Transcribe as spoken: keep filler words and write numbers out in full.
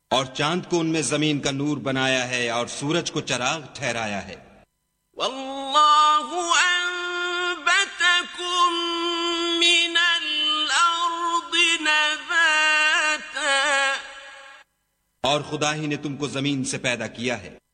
और चांद को उनमें जमीन का नूर बनाया है और सूरज को चराग ठहराया है। वल्लाहु अंबतकुम मिनल अर्दि नबाता, और खुदा ही ने तुमको जमीन से पैदा किया है।